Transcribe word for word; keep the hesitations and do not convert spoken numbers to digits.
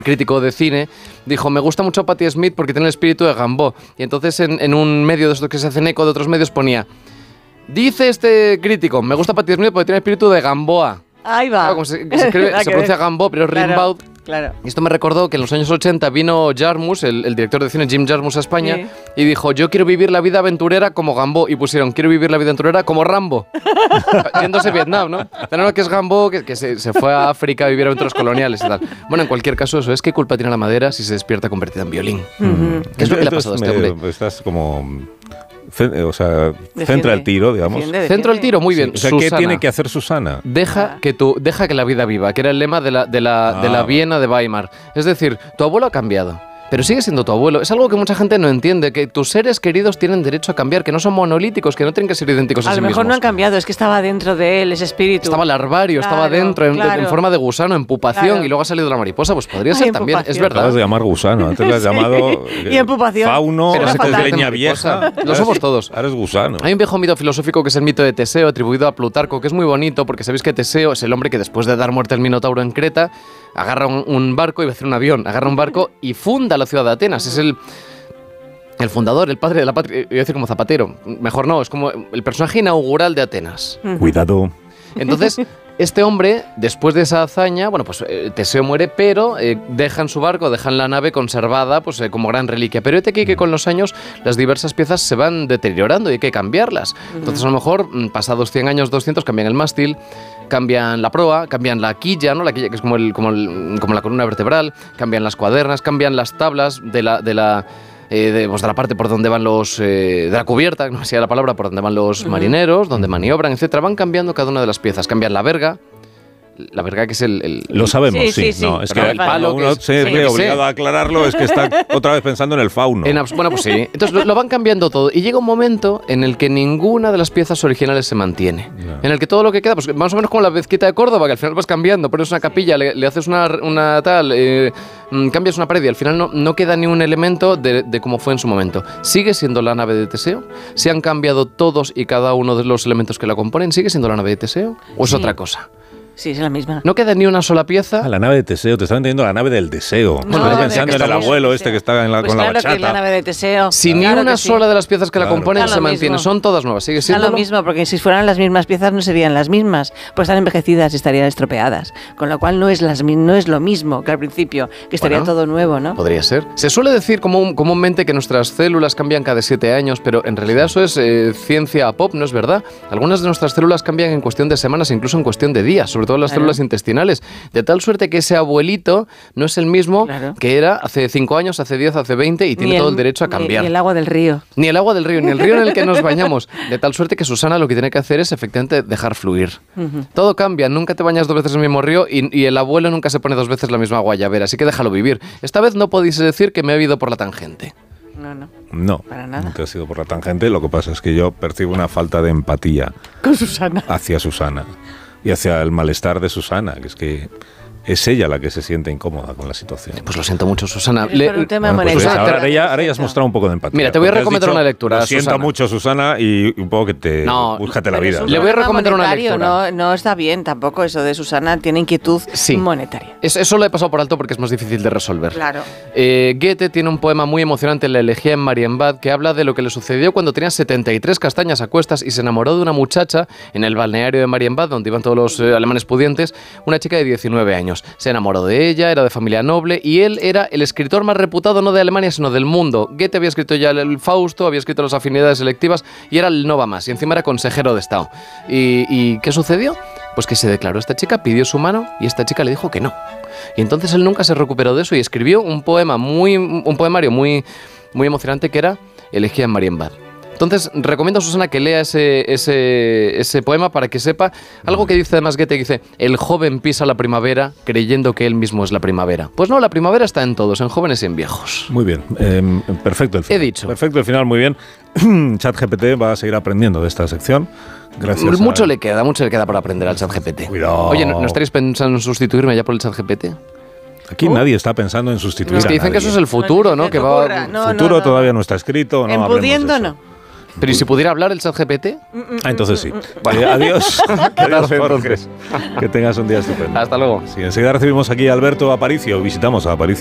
crítico de cine, dijo, me gusta mucho Patti Smith porque tiene el espíritu de Gamboa. Y entonces en, en un medio de estos que se hacen eco de otros medios ponía, dice este crítico, me gusta Patti Smith porque tiene el espíritu de Gamboa. Ahí va. Claro, como se, se, escribe, se pronuncia Gamboa, pero es claro, Rimbaud. Claro. Y esto me recordó que en los años ochenta vino Jarmus, el, el director de cine Jim Jarmus a España, sí. y dijo, yo quiero vivir la vida aventurera como Gamboa. Y pusieron, quiero vivir la vida aventurera como Rambo. Yéndose a Vietnam, ¿no? Pero no, que es Gamboa, que, que se, se fue a África a vivir aventuras coloniales y tal. Bueno, en cualquier caso, eso es, ¿qué culpa tiene la madera si se despierta convertida en violín? Uh-huh. ¿Qué es lo que le ha pasado a este hombre? Estás como... O sea, defiende, centra el tiro, digamos. Defiende, defiende. Centro el tiro, muy bien. Sí. O sea, ¿qué tiene que hacer Susana? Deja, ah. que tu, deja que la vida viva, que era el lema de la, de la, ah. de la Viena de Weimar. Es decir, tu abuelo ha cambiado, pero sigue siendo tu abuelo. Es algo que mucha gente no entiende, que tus seres queridos tienen derecho a cambiar, que no son monolíticos, que no tienen que ser idénticos a, a sí mismos. A lo mejor no han cambiado, es que estaba dentro de él ese espíritu. Estaba larvario, claro, estaba dentro, en, claro. en forma de gusano, en pupación, claro. y luego ha salido la mariposa. Pues podría ser Ay, también, es verdad. Acabas de llamar gusano, antes le has llamado y en pupación. Fauno, pero antes de leña vieja. Lo somos todos. Ahora es gusano. Hay un viejo mito filosófico que es el mito de Teseo, atribuido a Plutarco, que es muy bonito, porque sabéis que Teseo es el hombre que después de dar muerte al Minotauro en Creta, agarra un, un barco, iba a hacer un avión, agarra un barco y funda la ciudad de Atenas. Es el, el fundador, el padre de la patria, iba a decir como Zapatero, mejor no, es como el personaje inaugural de Atenas. Cuidado. Entonces, este hombre, después de esa hazaña, bueno, pues eh, Teseo muere, pero eh, dejan su barco, dejan la nave conservada pues, eh, como gran reliquia. Pero este que, que con los años las diversas piezas se van deteriorando y hay que cambiarlas. Entonces, a lo mejor, pasados cien años, doscientos, cambian el mástil, cambian la proa, cambian la quilla, ¿no? La quilla que es como, el, como, el, como la columna vertebral, cambian las cuadernas, cambian las tablas de la... De la Eh, de, pues de la parte por donde van los... Eh, de la cubierta, no sé la palabra, por donde van los uh-huh. marineros, donde maniobran, etcétera. Van cambiando cada una de las piezas. Cambian la verga. La verga que es el... el lo sabemos, sí. sí, sí, sí. No, es Pero que el palo uno que es, se sí, ve sí. obligado a aclararlo, es que está otra vez pensando en el fauno. En, bueno, pues sí. Entonces lo, lo van cambiando todo. Y llega un momento en el que ninguna de las piezas originales se mantiene. No. En el que todo lo que queda, pues más o menos como la Mezquita de Córdoba, que al final vas cambiando, pones una capilla, le, le haces una, una tal, eh, cambias una pared y al final no, no queda ni un elemento de, de cómo fue en su momento. ¿Sigue siendo la nave de Teseo? ¿Se han cambiado todos y cada uno de los elementos que la componen? ¿Sigue siendo la nave de Teseo? ¿O es sí. otra cosa? Sí, es la misma. No queda ni una sola pieza. Ah, la nave de Teseo, te estaba entendiendo la nave del deseo. No, bueno, no, pensando en el abuelo este que está en la, pues con claro la bachata. Que la nave de Teseo. Si claro ni una sí. sola de las piezas que claro. la componen está se mantiene, mismo. son todas nuevas. Sigue siendo lo mismo, porque si fueran las mismas piezas no serían las mismas, pues están envejecidas y estarían estropeadas. Con lo cual no es, las, no es lo mismo que al principio, que estaría bueno, todo nuevo, ¿no? Podría ser. Se suele decir común, comúnmente que nuestras células cambian cada siete años, pero en realidad eso es eh, ciencia pop, ¿no es verdad? Algunas de nuestras células cambian en cuestión de semanas, incluso en cuestión de días, sobre todo las claro. células intestinales. De tal suerte que ese abuelito no es el mismo claro. que era hace cinco años, hace diez, hace veinte y tiene el, todo el derecho a cambiar. Ni el agua del río. Ni el agua del río, ni el río en el que nos bañamos. De tal suerte que Susana lo que tiene que hacer es efectivamente dejar fluir. Uh-huh. Todo cambia, nunca te bañas dos veces en el mismo río y, y el abuelo nunca se pone dos veces la misma guayabera, así que déjalo vivir. Esta vez no podéis decir que me he ido por la tangente. No, no. No, para nada. No te has ido por la tangente, lo que pasa es que yo percibo una falta de empatía con Susana. Hacia Susana y hacia el malestar de Susana, que es que es ella la que se siente incómoda con la situación. Pues lo siento mucho, Susana. Le, por un tema bueno, pues ahora, ahora, ya, ahora ya has mostrado un poco de empatía. Mira, te voy a recomendar dicho, una lectura. Lo siento Susana. mucho, Susana, y un poco que te... No, búscate la vida. Le voy a recomendar una lectura. No, no está bien tampoco eso de Susana, tiene inquietud sí. monetaria. Es, eso lo he pasado por alto porque es más difícil de resolver. Claro. Eh, Goethe tiene un poema muy emocionante, La elegía en Marienbad, que habla de lo que le sucedió cuando tenía setenta y tres castañas a cuestas y se enamoró de una muchacha en el balneario de Marienbad, donde iban todos los eh, alemanes pudientes, una chica de diecinueve años. Se enamoró de ella, era de familia noble y él era el escritor más reputado no de Alemania sino del mundo. Goethe había escrito ya el Fausto, había escrito las afinidades selectivas y era el no va más y encima era consejero de Estado. ¿Y, y qué sucedió? Pues que se declaró esta chica, pidió su mano y esta chica le dijo que no. Y entonces él nunca se recuperó de eso y escribió un poema muy, un poemario muy, muy emocionante que era Elegía en Marienbad. Entonces, recomiendo a Susana que lea ese, ese, ese poema para que sepa algo que dice además Goethe, dice, el joven pisa la primavera creyendo que él mismo es la primavera. Pues no, la primavera está en todos, en jóvenes y en viejos. Muy bien, eh, perfecto el final. He dicho. Perfecto el final, muy bien. ChatGPT va a seguir aprendiendo de esta sección. Gracias. Mucho a... le queda, mucho le queda por aprender al ChatGPT. Cuidado. Oye, ¿no, ¿no estaréis pensando en sustituirme ya por el ChatGPT? Aquí ¿Oh? nadie está pensando en sustituir no, es que a dicen nadie. que eso es el futuro, ¿no? no que va... no, El futuro no, no. todavía no está escrito. No en pudiendo no. Pero ¿y si pudiera hablar el ChatGPT? Ah, entonces sí. Vale, adiós. Adiós, Jorge. Que tengas un día estupendo. Hasta luego. Sí, enseguida recibimos aquí a Alberto Aparicio. Visitamos a Aparicio.